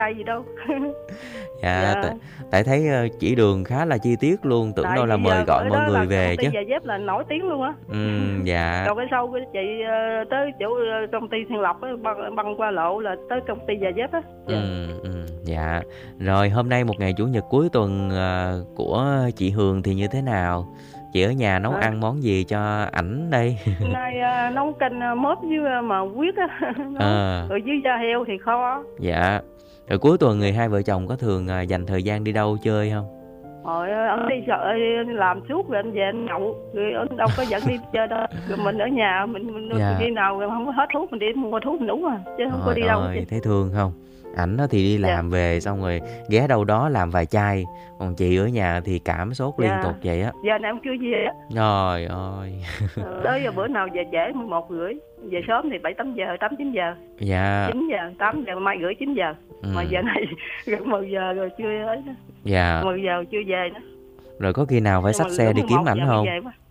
ai gì đâu. Dạ, Dạ. tại thấy chỉ đường khá là chi tiết luôn, tưởng Tại đâu là vì mời gọi bữa mọi đó người là về công ty chứ. giày dép là nổi tiếng luôn á. Dạ. Rồi cái sau cái chị tới chỗ công ty Thiên Lộc á, băng qua lộ là tới công ty giày dép á. Dạ. Dạ. Rồi hôm nay một ngày chủ nhật cuối tuần của chị Hường thì như thế nào? Chị ở nhà nấu ăn món gì cho ảnh đây? Nay nấu canh mớp với mà huyết á. Rồi với da heo thì kho. Dạ. Rồi cuối tuần người hai vợ chồng có thường dành thời gian đi đâu chơi không? Anh đi chợ làm suốt rồi anh về anh nhậu, rồi anh đâu có dẫn đi chơi đâu. Rồi mình ở nhà mình khi nào không có hết thuốc mình đi mua thuốc mình uống chứ không có đi đâu. Thấy thương không? Ảnh thì đi làm về xong rồi ghé đâu đó làm vài chai, còn chị ở nhà thì cảm sốt liên tục vậy á. Giờ này em chưa về á. Trời ơi. Tới giờ bữa nào về trễ 11:30, về sớm thì 7-8 giờ, 8-9 giờ. Dạ. 9 giờ, 8 giờ, mai rưỡi 9 giờ. Mà giờ này gần 10 giờ rồi chưa ấy nữa. Dạ. 10 giờ chưa về nữa. Rồi có khi nào phải xách xe đi kiếm ảnh không?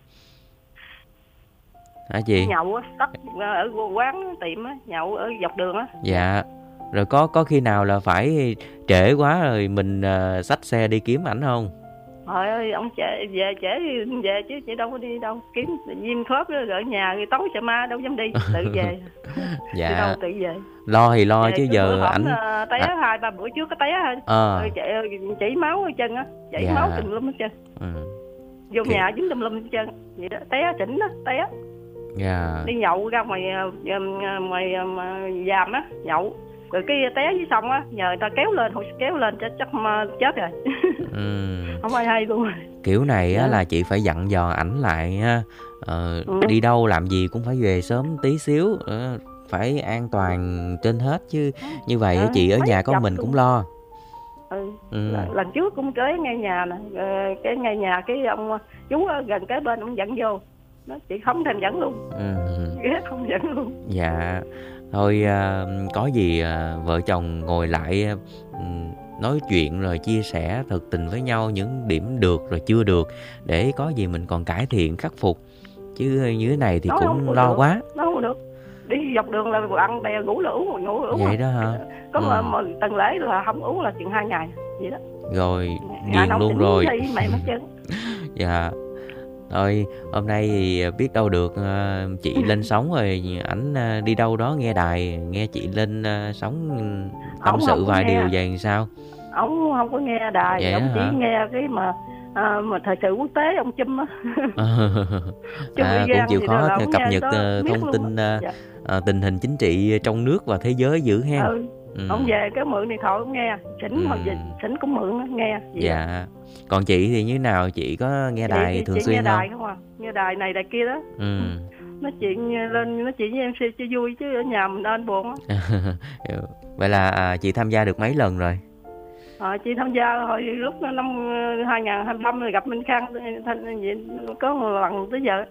Hả chị? Nhậu á, tắt ở quán tiệm á, nhậu ở dọc đường á. Dạ. Rồi có khi nào là phải trễ quá rồi mình xách xe đi kiếm ảnh không? Trời ơi, ông về chứ chị đâu có đi đâu, kiếm viêm khớp rồi ở nhà rồi tối sợ ma đâu dám đi, tự về. Dạ. Đi đâu tự về. Lo thì lo chứ giờ ảnh té 2-3 bữa trước có té thôi. Chảy máu ở chân á, chảy máu tùm lum hết trơn. Vô nhà dính tùm lum hết trơn. Vậy đó, té chỉnh đó, té. Dạ. Đi nhậu ra ngoài giàm á, nhậu. Rồi cái té dưới sông á, nhờ người ta kéo lên chắc chết rồi. Không ai hay luôn. Kiểu này á là chị phải dặn dò ảnh lại ha. Đi đâu làm gì cũng phải về sớm tí xíu, phải an toàn trên hết chứ. Như vậy chị ở nhà có mình cũng lo. Lần trước cũng kế ngay nhà nè, cái ngay nhà cái ông chú gần kế bên ông dẫn vô, nó chị không thèm dẫn luôn. Ghét không dẫn luôn. Dạ. Thôi có gì vợ chồng ngồi lại nói chuyện rồi chia sẻ thực tình với nhau những điểm được rồi chưa được, để có gì mình còn cải thiện khắc phục, chứ như thế này thì nói cũng lo quá. Nó không được. Đi dọc đường là ăn bè ngủ là uống vậy đó hả? Có mà tuần lễ là không uống là chừng 2 ngày vậy đó. Rồi nghiền luôn rồi. Mày mất chân. Dạ. Thôi hôm nay thì biết đâu được chị lên sóng rồi ảnh đi đâu đó nghe đài, nghe chị lên sóng tâm sự vài điều vậy làm sao? Ông không có nghe đài, vậy ông chỉ hả? nghe cái mà thời sự quốc tế ông Chum á. Cũng chịu khó cập nhật thông tin tình hình chính trị trong nước và thế giới dữ hen. Ông về cái mượn điện thoại ông nghe, Sỉnh cũng mượn nghe. Dạ. Còn chị thì như nào, chị có nghe đài thường xuyên nghe không? Đài không à, nghe đài này đài kia đó. Nói chuyện lên nói chuyện với MC cho vui chứ ở nhà mình nên buồn á. Vậy là chị tham gia được mấy lần rồi? Chị tham gia hồi lúc năm 2025 rồi gặp Minh Khang có một lần tới giờ.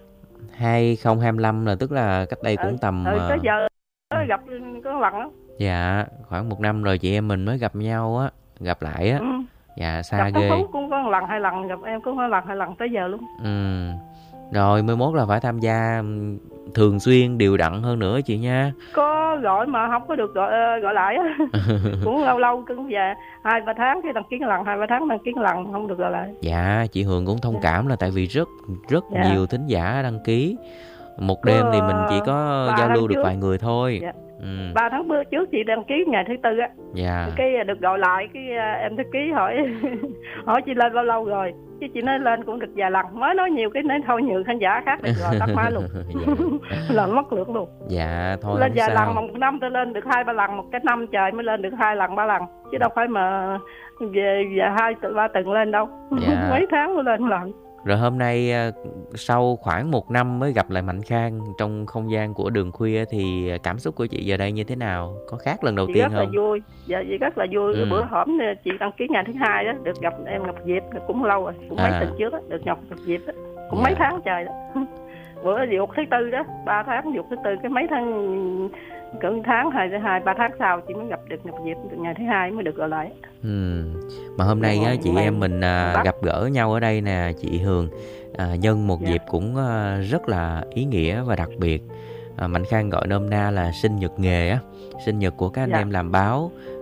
2025 là tức là cách đây cũng tầm tới giờ gặp có lần đó. Dạ, khoảng 1 năm rồi chị em mình mới gặp nhau á, gặp lại á. Dạ, xa gặp ghê. Gặp cũng có 1 lần 2 lần, gặp em cũng có 1 lần 2 lần tới giờ luôn. Rồi 11 là phải tham gia thường xuyên đều đặn hơn nữa chị nha. Có gọi mà không có được gọi lại á. Cũng lâu lâu cũng về 2-3 tháng cái đăng ký 1 lần, 2-3 tháng đăng ký 1 lần không được gọi lại. Dạ, chị Hường cũng thông cảm là tại vì rất nhiều thính giả đăng ký. Một đêm thì mình chỉ có giao lưu được vài người thôi. 3 tháng trước chị đăng ký ngày thứ Tư á. Dạ. Cái được gọi lại, cái em thư ký hỏi chị lên bao lâu rồi, chứ chị nói lên cũng được vài lần, mới nói nhiều cái nói thôi nhường khán giả khác được rồi tắt máy luôn. Lần mất lượt luôn. Dạ thôi lên vài sao. lần, 1 năm tôi lên được 2-3 lần, một cái năm trời mới lên được 2 lần 3 lần, chứ đâu phải mà về 2-3 tuần lên đâu. Dạ. Mấy tháng mới lên lần. Rồi hôm nay sau khoảng 1 năm mới gặp lại Mạnh Khang trong không gian của Đường Khuya thì cảm xúc của chị giờ đây như thế nào? Có khác lần đầu tiên không? Rất là vui. Dạ, chị rất là vui. Bữa hổm chị đăng ký ngày thứ 2 đó, được gặp em Ngọc Diệp cũng lâu rồi, cũng mấy tuần trước đó, được Ngọc Diệp đó, cũng mấy tháng trời đó. Bữa dục thứ Tư đó, 3 tháng dục thứ Tư, cái mấy tháng cỡ tháng 2-3 tháng sau chị mới gặp được Ngọc Diệp, ngày thứ 2 mới được gọi lại. Mà hôm nay á, chị em mình gặp gỡ nhau ở đây nè chị Hường, nhân một dịp cũng rất là ý nghĩa và đặc biệt. Mạnh Khang gọi nôm na là sinh nhật nghề á, sinh nhật của các anh em làm báo,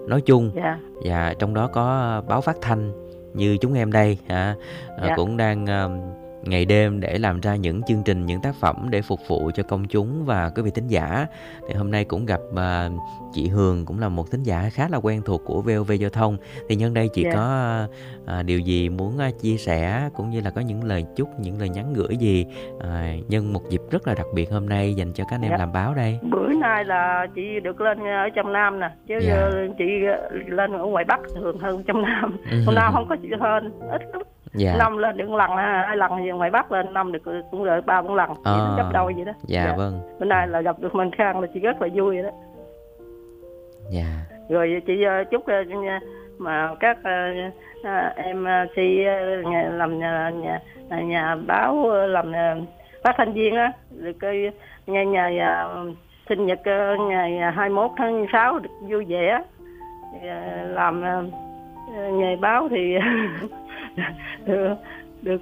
nói chung. Dạ. Và trong đó có báo phát thanh như chúng em đây Dạ. cũng đang ngày đêm để làm ra những chương trình, những tác phẩm để phục vụ cho công chúng và quý vị thính giả. Thì hôm nay cũng gặp chị Hường, cũng là một thính giả khá là quen thuộc của VOV Giao thông. Thì nhân đây chị Dạ. có điều gì muốn chia sẻ, cũng như là có những lời chúc, những lời nhắn gửi gì nhân một dịp rất là đặc biệt hôm nay dành cho các anh em Dạ. làm báo đây? Bữa nay là chị được lên ở trong Nam nè, chứ Dạ. chị lên ở ngoài Bắc thường hơn trong Nam. Trong Nam không có chị hơn, ít lắm. Dạ. Năm lên được 1 lần, 2 lần, thì ngoài Bắc lên năm được cũng được 3-4 lần, chỉ nó gấp đôi vậy đó. Dạ, vâng. Bữa nay là gặp được Minh Khang là chị rất là vui vậy đó. Dạ. Rồi chị chúc mà các em MC làm nhà báo, làm phát thanh viên á, được nhà sinh nhật ngày 21 tháng 6 được vui vẻ. Làm nghề báo thì được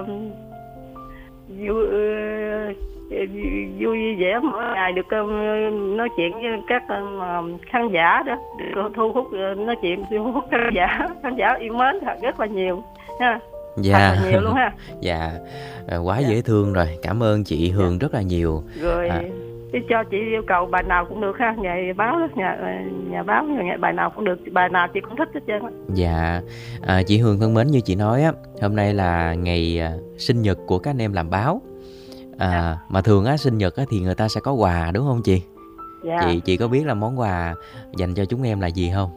vui vẻ, mỗi ngày được nói chuyện với các khán giả đó, được thu hút, nói chuyện thu hút khán giả yêu mến thật rất là nhiều ha. Dạ. Thật là nhiều luôn ha. Dạ. Quá dễ thương rồi, cảm ơn chị Hường rất là nhiều. Rồi cho chị yêu cầu bài nào cũng được ha, ngày báo đó, nhà báo bài nào cũng được, bài nào chị cũng thích hết trơn á. Dạ. Chị Hường thân mến, như chị nói á, hôm nay là ngày sinh nhật của các anh em làm báo. Mà thường á, sinh nhật á thì người ta sẽ có quà đúng không chị? Dạ. Chị có biết là món quà dành cho chúng em là gì không?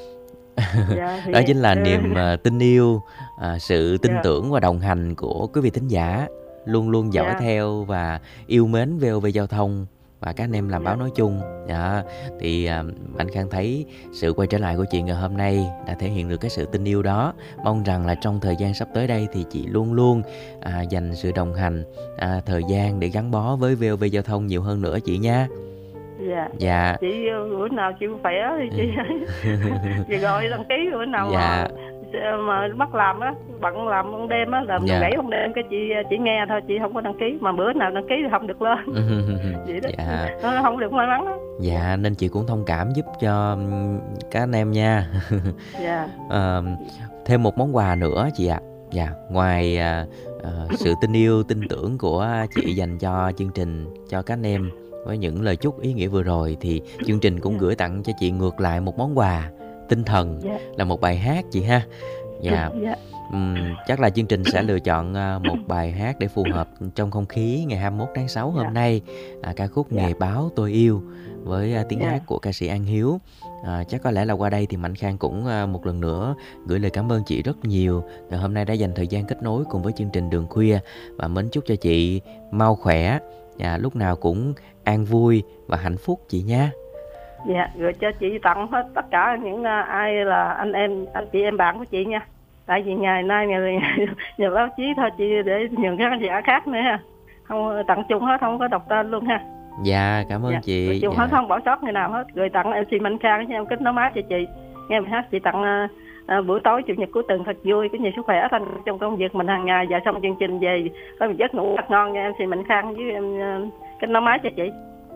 Dạ, thì đó chính là niềm tin yêu, sự tin Dạ. tưởng và đồng hành của quý vị thính giả, luôn luôn dõi Dạ. theo và yêu mến VOV Giao thông và các anh em làm Dạ. báo nói chung. Thì anh Khang thấy sự quay trở lại của chị ngày hôm nay đã thể hiện được cái sự tình yêu đó. Mong rằng là trong thời gian sắp tới đây thì chị luôn luôn dành sự đồng hành, thời gian để gắn bó với VOV Giao thông nhiều hơn nữa chị nha. Dạ. Dạ. Chị bữa nào chị khỏe thì chị chị gọi đăng ký, bữa nào Dạ. mà bắt làm á, bận làm ban đêm á, làm Dạ. 7 ban đêm cái chị nghe thôi, chị không có đăng ký, mà bữa nào đăng ký thì không được lên. Vậy đó. Dạ. Nó không được may mắn đó. Dạ, nên chị cũng thông cảm giúp cho các anh em nha. Dạ. Thêm một món quà nữa chị ạ. Dạ, ngoài sự tin yêu, tin tưởng của chị dành cho chương trình, cho các anh em với những lời chúc ý nghĩa vừa rồi, thì chương trình cũng gửi tặng cho chị ngược lại một món quà tinh thần, Dạ. là một bài hát chị ha. Dạ. Dạ. Chắc là chương trình sẽ lựa chọn một bài hát để phù hợp trong không khí ngày 21 tháng 6 hôm nay, ca khúc Nghề báo tôi yêu với tiếng hát của ca sĩ An Hiếu. Chắc có lẽ là qua đây thì Mạnh Khang cũng một lần nữa gửi lời cảm ơn chị rất nhiều ngày hôm nay đã dành thời gian kết nối cùng với chương trình Đường Khuya, và mến chúc cho chị mau khỏe, lúc nào cũng an vui và hạnh phúc chị nha. Dạ, rồi cho chị tặng hết tất cả những ai là anh chị em bạn của chị nha. Tại vì ngày nay nhà báo chí thôi, chị để nhường các khán giả khác nữa ha. Không tặng chung hết, không có đọc tên luôn ha. Dạ, cảm ơn chị. Chung hết, không bỏ sót người nào hết. Rồi tặng MC Mạnh Khang cho em kết nối máy cho chị. Nghe bài hát chị tặng buổi tối chủ nhật cuối tuần thật vui, có nhiều sức khỏe thành trong công việc mình hàng ngày, và xong chương trình về có một giấc ngủ thật ngon nha MC Mạnh Khang, với em kết nối máy cho chị.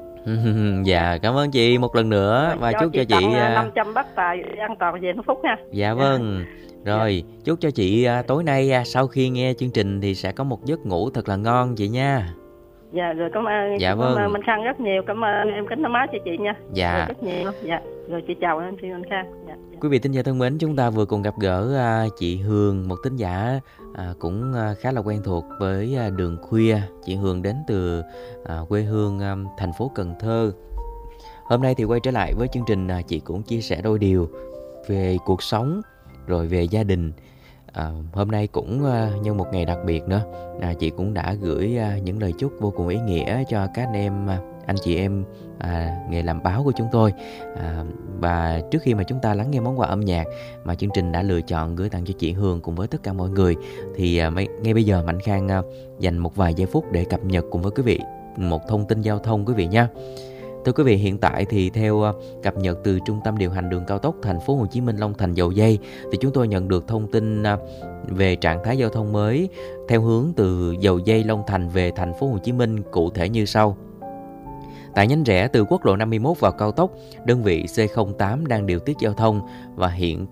Dạ, cảm ơn chị một lần nữa. Rồi, và chúc cho chị 500 bát tài an toàn về hạnh phúc nha. Dạ vâng. Rồi, chúc cho chị tối nay sau khi nghe chương trình thì sẽ có một giấc ngủ thật là ngon chị nha. Dạ, rồi cảm ơn. Dạ vâng. Cảm ơn Mạnh Khang rất nhiều, cảm ơn em kính nói cho chị nha. Dạ. Rồi, rất nhiều. Dạ. Rồi chị chào em Mạnh Khang. Dạ. Quý vị thính giả thân mến, chúng ta vừa cùng gặp gỡ chị Hường, một thính giả cũng khá là quen thuộc với Đường Khuya. Chị Hường đến từ quê hương thành phố Cần Thơ. Hôm nay thì quay trở lại với chương trình, chị cũng chia sẻ đôi điều về cuộc sống rồi về gia đình. Hôm nay cũng nhân một ngày đặc biệt nữa, chị cũng đã gửi những lời chúc vô cùng ý nghĩa cho các anh em, anh chị em nghề làm báo của chúng tôi. Và trước khi mà chúng ta lắng nghe món quà âm nhạc mà chương trình đã lựa chọn gửi tặng cho chị Hường cùng với tất cả mọi người, thì ngay bây giờ Mạnh Khang dành một vài giây phút để cập nhật cùng với quý vị một thông tin giao thông quý vị nha. Thưa quý vị, hiện tại thì theo cập nhật từ Trung tâm điều hành đường cao tốc Thành phố Hồ Chí Minh Long Thành Dầu Giây, thì chúng tôi nhận được thông tin về trạng thái giao thông mới theo hướng từ Dầu Giây Long Thành về Thành phố Hồ Chí Minh cụ thể như sau. Tại nhánh rẽ từ quốc lộ 51 vào cao tốc, đơn vị C08 đang điều tiết giao thông và hiện